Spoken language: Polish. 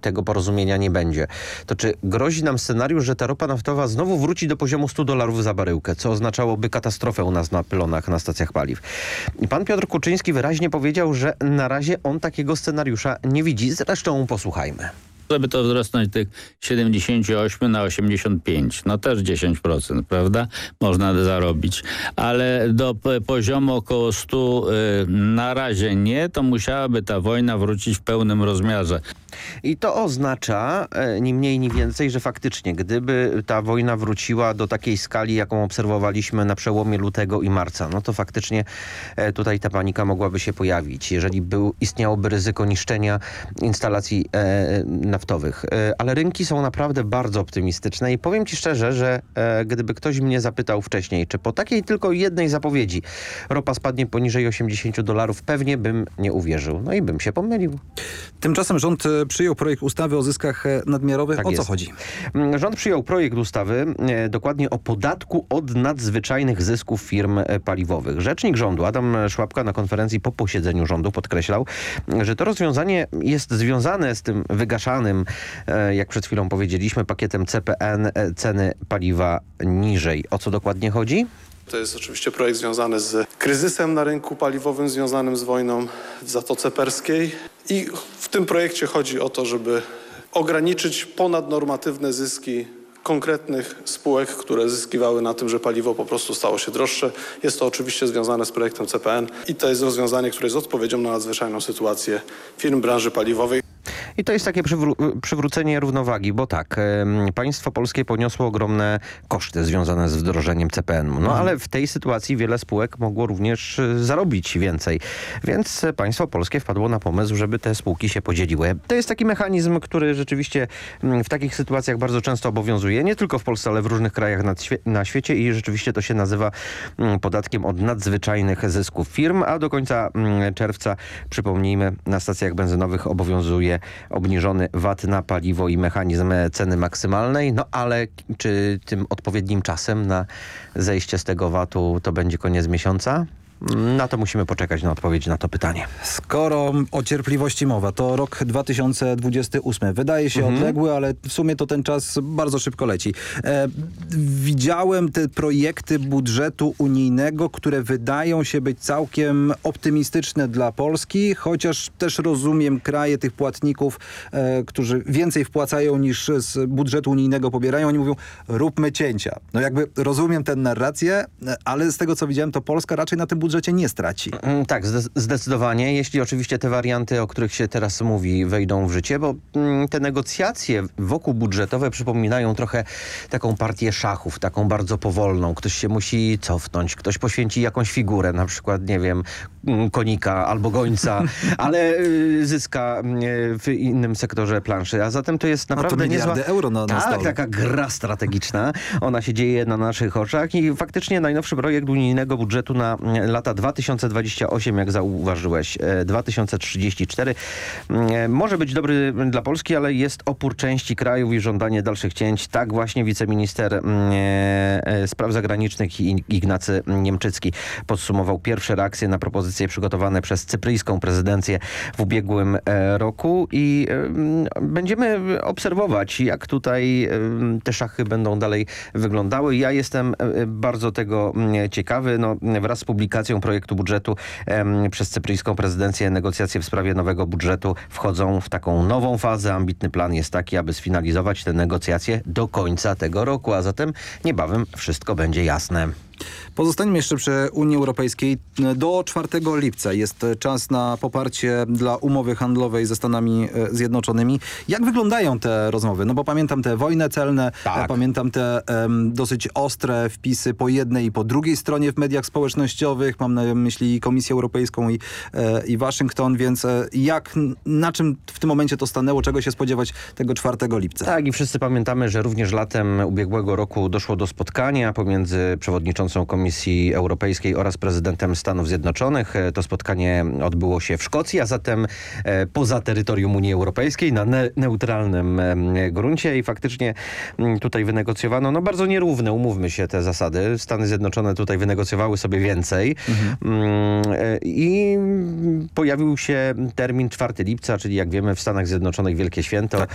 tego porozumienia nie będzie, to czy grozi nam scenariusz, że ta ropa naftowa znowu wróci do poziomu $100 za baryłkę, co oznaczałoby katastrofę u nas na pylonach, na stacjach paliw? I pan Piotr Kuczyński wyraźnie powiedział, że na razie on takiego scenariusza nie widzi. Zresztą posłuchajmy. Żeby to wzrosnąć tych 78 na 85, no też 10%, prawda? Można zarobić. Ale do poziomu około 100 na razie nie, to musiałaby ta wojna wrócić w pełnym rozmiarze. I to oznacza ni mniej, ni więcej, że faktycznie gdyby ta wojna wróciła do takiej skali, jaką obserwowaliśmy na przełomie lutego i marca, no to faktycznie tutaj ta panika mogłaby się pojawić, jeżeli istniałoby ryzyko niszczenia instalacji naftowych. Ale rynki są naprawdę bardzo optymistyczne i powiem ci szczerze, że gdyby ktoś mnie zapytał wcześniej, czy po takiej tylko jednej zapowiedzi ropa spadnie poniżej $80, pewnie bym nie uwierzył. No i bym się pomylił. Tymczasem rząd przyjął projekt ustawy o zyskach nadmiarowych. Tak o co jest. chodzi? Rząd przyjął projekt ustawy dokładnie o podatku od nadzwyczajnych zysków firm paliwowych. Rzecznik rządu Adam Szłapka na konferencji po posiedzeniu rządu podkreślał, że to rozwiązanie jest związane z tym wygaszanym, jak przed chwilą powiedzieliśmy, pakietem CPN, ceny paliwa niżej. O co dokładnie chodzi? To jest oczywiście projekt związany z kryzysem na rynku paliwowym, związanym z wojną w Zatoce Perskiej. I w tym projekcie chodzi o to, żeby ograniczyć ponadnormatywne zyski konkretnych spółek, które zyskiwały na tym, że paliwo po prostu stało się droższe. Jest to oczywiście związane z projektem CPN i to jest rozwiązanie, które jest odpowiedzią na nadzwyczajną sytuację firm branży paliwowej. I to jest takie przywrócenie równowagi, bo tak, państwo polskie poniosło ogromne koszty związane z wdrożeniem CPN-u. No ale w tej sytuacji wiele spółek mogło również zarobić więcej. Więc państwo polskie wpadło na pomysł, żeby te spółki się podzieliły. To jest taki mechanizm, który rzeczywiście w takich sytuacjach bardzo często obowiązuje. Nie tylko w Polsce, ale w różnych krajach na świecie i rzeczywiście to się nazywa podatkiem od nadzwyczajnych zysków firm, a do końca czerwca, przypomnijmy, na stacjach benzynowych obowiązuje obniżony VAT na paliwo i mechanizm ceny maksymalnej. No ale czy tym odpowiednim czasem na zejście z tego VAT-u to będzie koniec miesiąca? Na to musimy poczekać na odpowiedź na to pytanie. Skoro o cierpliwości mowa, to rok 2028. Wydaje się odległy, ale w sumie to ten czas bardzo szybko leci. Widziałem te projekty budżetu unijnego, które wydają się być całkiem optymistyczne dla Polski, chociaż też rozumiem kraje tych płatników, którzy więcej wpłacają niż z budżetu unijnego pobierają. Oni mówią, róbmy cięcia. No jakby rozumiem tę narrację, ale z tego co widziałem, to Polska raczej na tym budżecie nie straci. Tak, zdecydowanie. Jeśli oczywiście te warianty, o których się teraz mówi, wejdą w życie, bo te negocjacje wokół budżetowe przypominają trochę taką partię szachów, taką bardzo powolną. Ktoś się musi cofnąć, ktoś poświęci jakąś figurę, na przykład, nie wiem, konika albo gońca, ale zyska w innym sektorze planszy. A zatem to jest naprawdę to miliardy niezła... euro na stole. Taka gra strategiczna. Ona się dzieje na naszych oczach i faktycznie najnowszy projekt unijnego budżetu na lata 2028, jak zauważyłeś, 2034 może być dobry dla Polski, ale jest opór części krajów i żądanie dalszych cięć. Tak właśnie wiceminister spraw zagranicznych Ignacy Niemczycki podsumował pierwsze reakcje na propozycje przygotowane przez cypryjską prezydencję w ubiegłym roku i będziemy obserwować, jak tutaj te szachy będą dalej wyglądały. Ja jestem bardzo tego ciekawy. No, wraz z publikacją projektu budżetu przez cypryjską prezydencję negocjacje w sprawie nowego budżetu wchodzą w taką nową fazę. Ambitny plan jest taki, aby sfinalizować te negocjacje do końca tego roku, a zatem niebawem wszystko będzie jasne. Pozostańmy jeszcze przy Unii Europejskiej. Do 4 lipca jest czas na poparcie dla umowy handlowej ze Stanami Zjednoczonymi. Jak wyglądają te rozmowy? No bo pamiętam te wojny celne, tak. Pamiętam te dosyć ostre wpisy po jednej i po drugiej stronie w mediach społecznościowych. Mam na myśli Komisję Europejską i Waszyngton, więc na czym w tym momencie to stanęło? Czego się spodziewać tego 4 lipca? Tak, i wszyscy pamiętamy, że również latem ubiegłego roku doszło do spotkania pomiędzy przewodniczącą Komisji Europejskiej oraz prezydentem Stanów Zjednoczonych. To spotkanie odbyło się w Szkocji, a zatem poza terytorium Unii Europejskiej, na neutralnym gruncie i faktycznie tutaj wynegocjowano bardzo nierówne, umówmy się, te zasady. Stany Zjednoczone tutaj wynegocjowały sobie więcej i pojawił się termin 4 lipca, czyli jak wiemy w Stanach Zjednoczonych Wielkie Święto.